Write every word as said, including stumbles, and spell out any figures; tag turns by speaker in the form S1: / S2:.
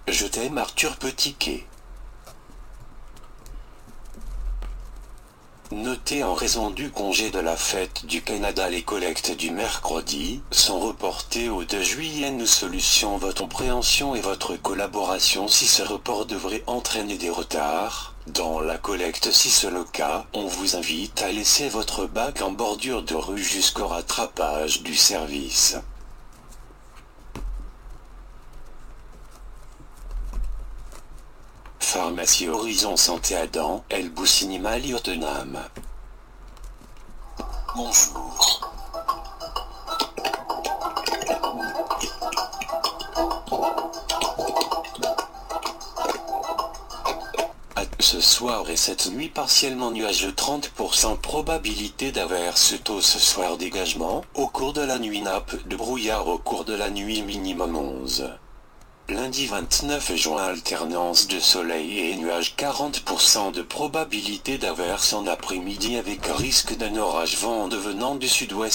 S1: Je t'aime Arthur Petitquet. Notez en raison du congé de la fête du Canada, les collectes du mercredi sont reportées au deux juillet. Nous solutions votre compréhension et votre collaboration si ce report devrait entraîner des retards dans la collecte. Si c'est le cas, on vous invite à laisser votre bac en bordure de rue jusqu'au rattrapage du service. Pharmacie Horizon Santé Adam, El Boussini Maliotenam. Bonjour. Ce soir et cette nuit partiellement nuageux, trente pour cent probabilité d'averse tôt ce soir, dégagement, au cours de la nuit nappe de brouillard au cours de la nuit minimum onze. Lundi vingt-neuf juin, alternance de soleil et nuages, quarante pour cent de probabilité d'averse en après-midi avec risque d'un orage, vent devenant du sud-ouest.